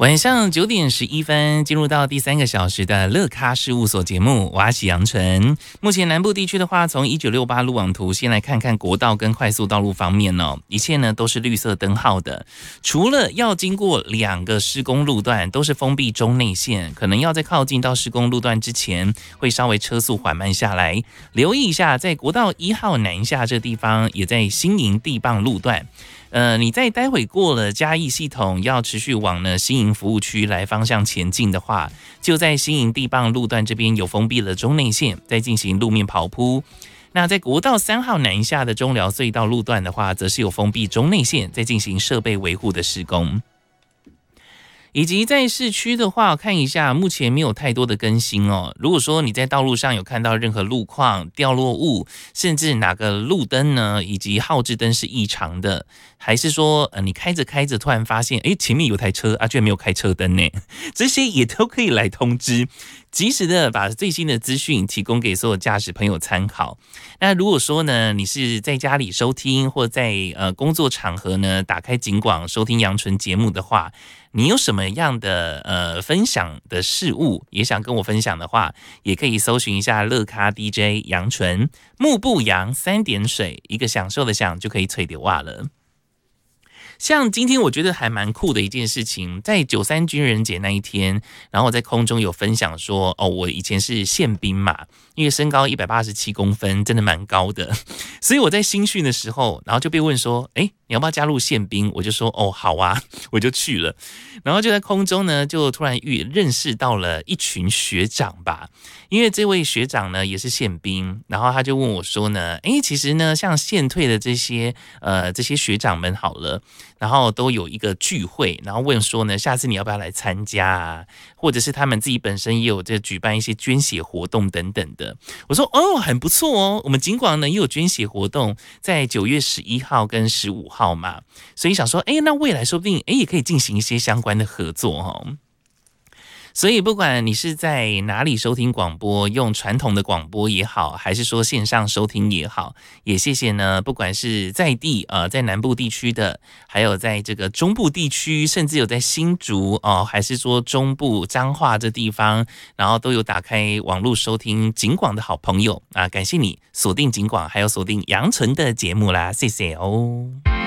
晚上9:11进入到第3个小时的乐咖事务所节目，我是杨纯。目前南部地区的话，从1968路网图先来看看国道跟快速道路方面哦，一切呢都是绿色灯号的，除了要经过2个施工路段，都是封闭中内线，可能要在靠近到施工路段之前，会稍微车速缓慢下来。留意一下，在国道1号南下这地方，也在新营地磅路段。你在待会过了嘉义系统，要持续往呢新营服务区来方向前进的话，就在新营地磅路段这边有封闭了中内线，在进行路面刨铺。那在国道3号南下的中寮隧道路段的话，则是有封闭中内线，在进行设备维护的施工。以及在市区的话，看一下目前没有太多的更新哦。如果说你在道路上有看到任何路况、掉落物，甚至哪个路灯呢，以及号志灯是异常的，还是说你开着开着突然发现，前面有台车居然没有开车灯呢，这些也都可以来通知，及时的把最新的资讯提供给所有驾驶朋友参考。那如果说呢，你是在家里收听，或在工作场合呢打开警广收听杨纯节目的话，你有什么样的分享的事物也想跟我分享的话，也可以搜寻一下乐咖 DJ 杨纯，木不扬3点水，一个享受的享就可以吹丢袜了。像今天我觉得还蛮酷的一件事情，在93军人节那一天，然后我在空中有分享说，我以前是宪兵嘛，因为身高187公分，真的蛮高的，所以我在新训的时候，然后就被问说，你要不要加入宪兵？我就说，好啊，我就去了。然后就在空中呢，就突然认识到了一群学长吧，因为这位学长呢也是宪兵，然后他就问我说呢，其实呢，像现退的这些学长们好了，然后都有一个聚会，然后问说呢，下次你要不要来参加啊？或者是他们自己本身也有在举办一些捐血活动等等的。我说很不错哦，我们警广呢也有捐血活动，在9月11号跟15号嘛，所以想说，那未来说不定也可以进行一些相关的合作哦。所以不管你是在哪里收听广播，用传统的广播也好，还是说线上收听也好，也谢谢呢，不管是在地在南部地区的，还有在这个中部地区，甚至有在新竹还是说中部彰化这地方，然后都有打开网络收听警广的好朋友啊，感谢你锁定警广，还有锁定杨纯的节目啦，谢谢哦。